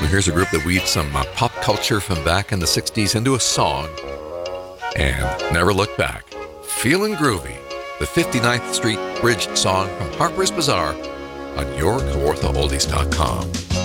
Here's a group that weaved some pop culture from back in the 60s into a song and never looked back. Feelin' Groovy, the 59th Street Bridge song from Harper's Bazaar on YourKawarthaOldies.com.